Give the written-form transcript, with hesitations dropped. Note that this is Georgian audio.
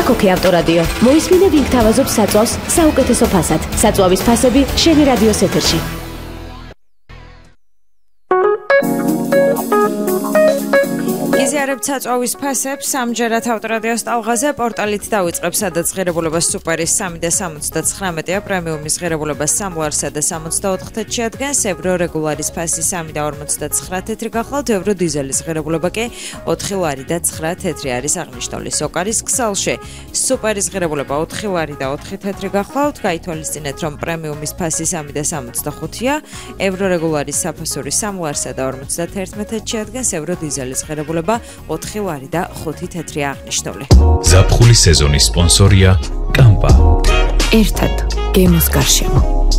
ჰანკოკი ავტორადიო. მოისმინე ვინ გთავაზობს საწვავს საუკეთესო ფასად. საწვავის ფასები შენი რადიოს ეთერში. იზიარებთ საწვავის ფასებს სამჯერად ავტორადიოს ტალღაზე პორტალით დავიწყებ, სადაც ღირებულებას სუპერის 3.79 პრემიუმის ღირებულებას 3 ლარსა და 64 თეთრში ადგენს, ევრო რეგულარის ფასი 3.59 თეთრი გახლავთ, ევრო დიზელის ღირებულება კი 4 ლარი და 9 თეთრი არის აღნიშნული. სოკარის ქსელში სუპერის ღირებულება 4 ლარი და 4 თეთრი გახლავთ, გაითვალისწინეთ, რომ პრემიუმის ფასი 3.65-ია, ევრო რეგულარის საფასური 3 ლარსა და 51 თეთრში ადგენს, ევრო დიზელის ღირებულება 4 ლარი და 5 თეთრი აღნიშნული. ზაფხულის სეზონის სპონსორია კამპა. ერთად გემოს გარშემო.